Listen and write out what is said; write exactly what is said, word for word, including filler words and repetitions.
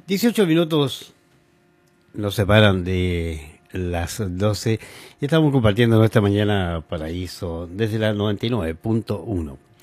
dieciocho minutos nos separan de las doce y estamos compartiendo esta mañana Paraíso desde la noventa y nueve punto uno.